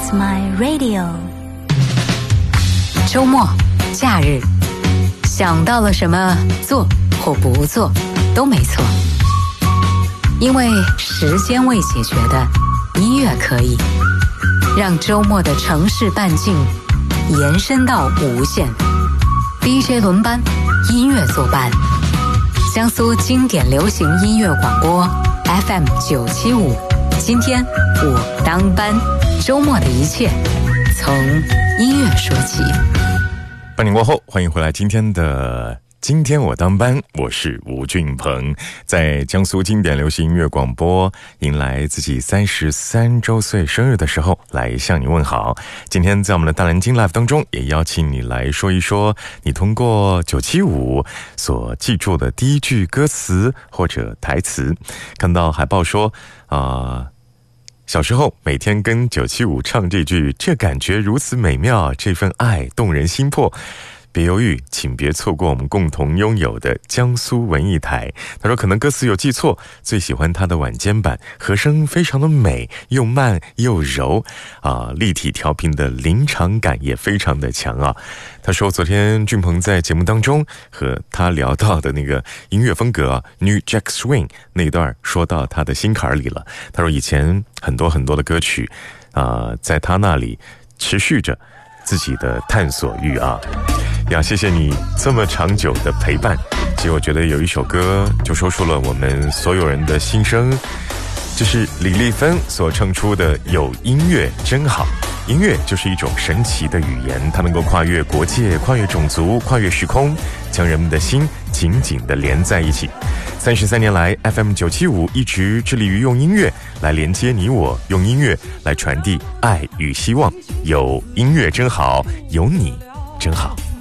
It's my radio。 周末、假日，想到了什么做或不做都没错，因为时间未解决的音乐可以让周末的城市半径延伸到无限。 DJ 轮班，音乐作伴，江苏经典流行音乐广播 FM 975。今天我当班，周末的一切从音乐说起。 半年过后，欢迎回来今天我当班，我是吴俊鹏，在江苏经典流行音乐广播迎来自己33周岁生日的时候，来向你问好。今天在我们的大蓝鲸 Live 当中，也邀请你来说一说你通过975所记住的第一句歌词或者台词。看到海报说小时候每天跟975唱这句，这感觉如此美妙，这份爱动人心魄。别犹豫，请别错过我们共同拥有的江苏文艺台。他说可能歌词有记错，最喜欢他的晚间版，和声非常的美，又慢又柔立体调频的临场感也非常的强啊。他说昨天俊鹏在节目当中和他聊到的那个音乐风格New Jack Swing 那段说到他的心坎里了。他说以前很多的歌曲在他那里持续着自己的探索欲呀，谢谢你这么长久的陪伴。其实我觉得有一首歌就说出了我们所有人的心声，这是李丽芬所唱出的有音乐真好。音乐就是一种神奇的语言，它能够跨越国界，跨越种族，跨越时空，将人们的心紧紧地连在一起。33年来 FM 975一直致力于用音乐来连接你我，用音乐来传递爱与希望。有音乐真好，有你真好。